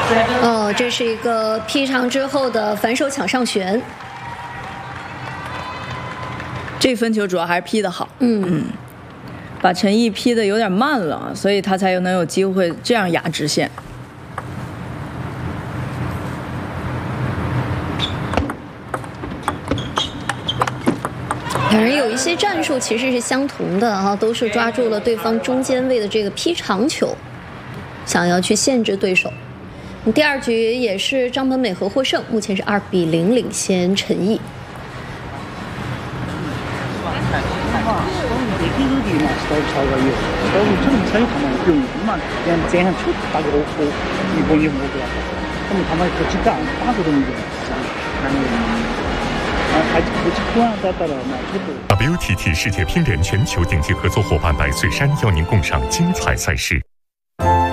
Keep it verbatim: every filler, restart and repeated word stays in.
哦，这是一个劈长之后的反手抢上旋。 这分球主要还是劈得好， 嗯嗯，把陈毅劈得有点慢了，所以他才有能有机会这样压直线。 两人有一些战术其实是相同的啊，都是抓住了对方中间位的这个劈长球，想要去限制对手。第二局也是张本美和获胜，目前是二比零领先陈毅。 W T T 世界乒联全球顶级合作伙伴百岁山邀您共赏精彩赛事。